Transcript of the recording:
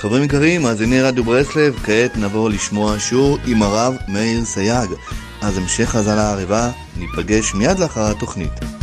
חברים יקרים, מאזיני רדיו ברסלב, כעת נעבור לשמוע שיעור עם הרב מאיר סייג. אז המשך האזנה ערבה, ניפגש מיד לאחר התוכנית.